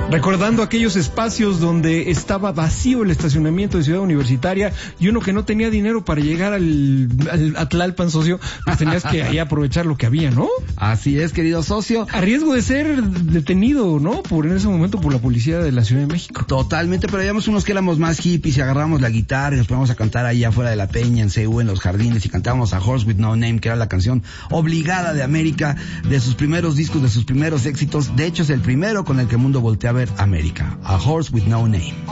Recordando aquellos espacios donde estaba vacío el estacionamiento de Ciudad Universitaria y uno que no tenía dinero para llegar al Tlalpan, socio, pues tenías que ahí aprovechar lo que había, ¿no? Así es, querido socio. A riesgo de ser detenido, ¿no? En ese momento por la policía de la Ciudad de México. Totalmente, pero habíamos unos que éramos más hippies y agarramos la guitarra y nos poníamos a cantar ahí afuera de la peña, en CU, en los jardines, y cantábamos a Horse with No Name, que era la canción obligada de América, de sus primeros discos, de sus primeros éxitos. De hecho, es el primero con el que el mundo voltea a ver América. A Horse with No Name.